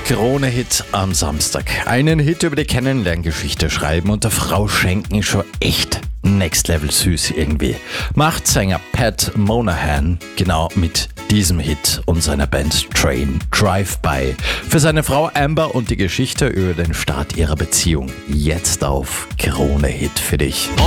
Krone-Hit am Samstag. Einen Hit über die Kennenlerngeschichte schreiben und der Frau schenken, schon echt next level süß irgendwie. Macht Sänger Pat Monahan genau mit diesem Hit und seiner Band Train Drive-By für seine Frau Amber und die Geschichte über den Start ihrer Beziehung. Jetzt auf Krone-Hit für dich.